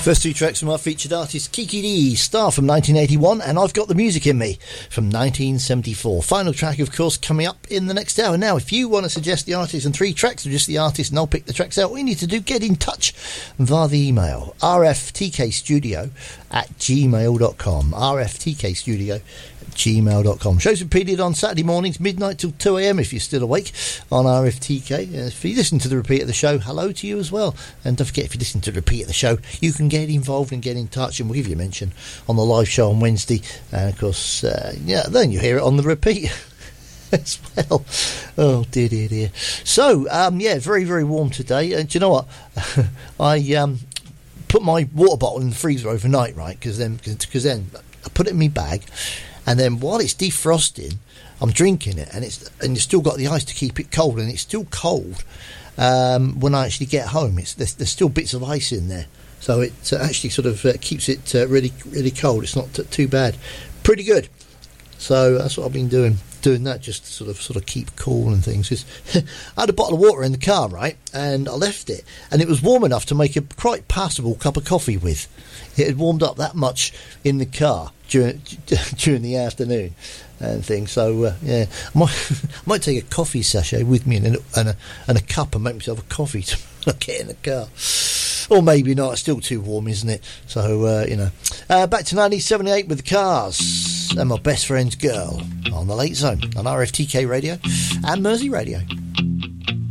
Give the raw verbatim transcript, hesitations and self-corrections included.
First two tracks from our featured artist Kiki Dee, Star from nineteen eighty-one, and I've Got the Music in Me from nineteen seventy-four. Final track, of course, coming up in the next hour. Now, if you want to suggest the artist and three tracks, or just the artist, and I'll pick the tracks out, all you need to do, get in touch via the email r f t k studio at gmail dot com. r f t k studio at gmail dot com. Shows repeated on Saturday mornings, midnight till two a m if you're still awake on R F T K. Uh, if you listen to the repeat of the show, hello to you as well. And don't forget, if you listen to the repeat of the show, you can get involved and get in touch, and we'll give you a mention on the live show on Wednesday. And of course, uh, yeah, then you hear it on the repeat as well. Oh dear, dear, dear. So, um, yeah, very, very warm today. And do you know what? I um, put my water bottle in the freezer overnight, right? Because then, because then I put it in my bag, and then while it's defrosting, I'm drinking it, and it's and you've still got the ice to keep it cold, and it's still cold um, when I actually get home. It's there's, there's still bits of ice in there, so it uh, actually sort of uh, keeps it uh, really, really cold. It's not t- too bad, pretty good. So that's what I've been doing, doing that just to sort of sort of keep cool and things. I had a bottle of water in the car, right, and I left it, and it was warm enough to make a quite passable cup of coffee with. It had warmed up that much in the car during during the afternoon and things. So uh, yeah, I might, I might take a coffee sachet with me and a, and a and a cup and make myself a coffee to get in the car. Or maybe not. It's still too warm, isn't it? So uh, you know. Uh, back to nineteen seventy-eight with the Cars and My Best Friend's Girl on the Late Zone on R F T K Radio and Mersey Radio.